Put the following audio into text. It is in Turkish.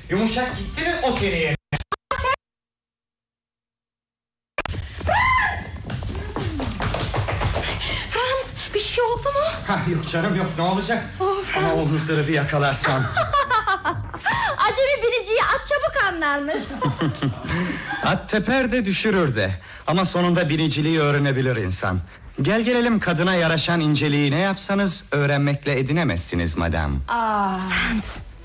Yumuşak gitti mi o seni yer. Franz, bir şey oldu mu? Yok canım, yok, ne olacak? Ama o hızırı bir yakalarsam. Acemi biniciyi at çabuk anlarmış. At teper de düşürür de. Ama sonunda biniciliği öğrenebilir insan. Gel gelelim, kadına yaraşan inceliği ne yapsanız öğrenmekle edinemezsiniz madam. Franz,